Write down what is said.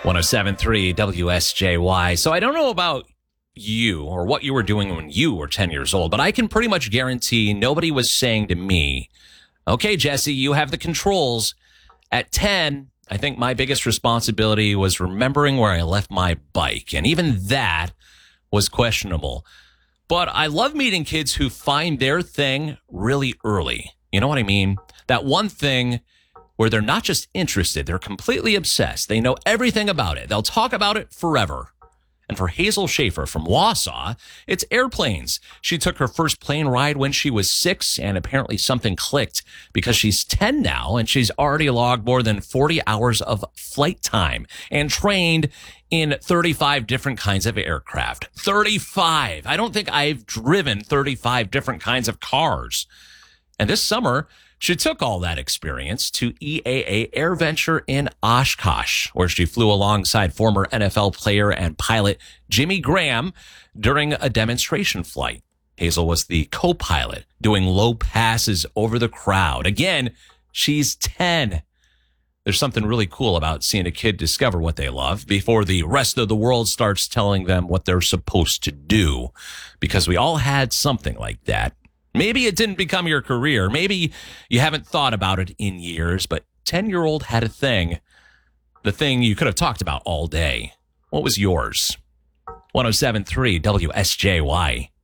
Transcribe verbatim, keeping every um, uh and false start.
one oh seven point three W S J Y. So I don't know about you or what you were doing when you were ten years old, but I can pretty much guarantee nobody was saying to me, okay, Jesse, you have the controls. At ten, I think my biggest responsibility was remembering where I left my bike. And even that was questionable. But I love meeting kids who find their thing really early. You know what I mean? That one thing where they're not just interested, they're completely obsessed. They know everything about it. They'll talk about it forever. And for Hazel Schaefer from Wausau, it's airplanes. She took her first plane ride when she was six, and apparently something clicked because she's ten now, and she's already logged more than forty hours of flight time and trained in thirty-five different kinds of aircraft. thirty-five. I don't think I've driven thirty-five different kinds of cars. And this summer, she took all that experience to E A A AirVenture in Oshkosh, where she flew alongside former N F L player and pilot Jimmy Graham during a demonstration flight. Hazel was the co-pilot, doing low passes over the crowd. Again, she's ten. There's something really cool about seeing a kid discover what they love before the rest of the world starts telling them what they're supposed to do, because we all had something like that. Maybe it didn't become your career. Maybe you haven't thought about it in years, but ten-year-old had a thing, the thing you could have talked about all day. What was yours? one oh seven point three W S J Y.